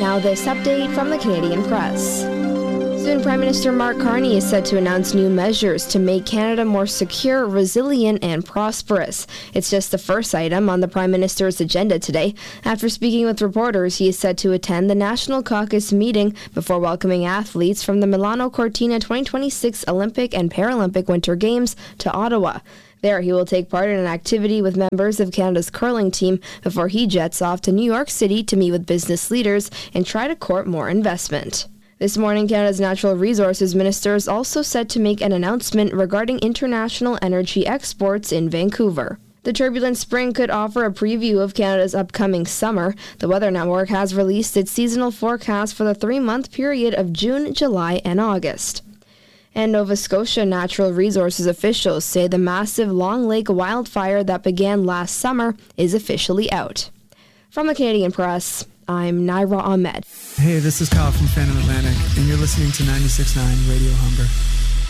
Now this update from the Canadian Press. Soon, Prime Minister Mark Carney is set to announce new measures to make Canada more secure, resilient, and prosperous. It's just the first item on the Prime Minister's agenda today. After speaking with reporters, he is set to attend the National Caucus meeting before welcoming athletes from the Milano Cortina 2026 Olympic and Paralympic Winter Games to Ottawa. There, he will take part in an activity with members of Canada's curling team before he jets off to New York City to meet with business leaders and try to court more investment. This morning, Canada's Natural Resources Minister is also set to make an announcement regarding international energy exports in Vancouver. The turbulent spring could offer a preview of Canada's upcoming summer. The Weather Network has released its seasonal forecast for the 3-month period of June, July, and August. And Nova Scotia Natural Resources officials say the massive Long Lake wildfire that began last summer is officially out. From the Canadian Press, I'm Naira Ahmed. Hey, this is Kyle from Phantom Atlantic, and you're listening to 96.9 Radio Hunger.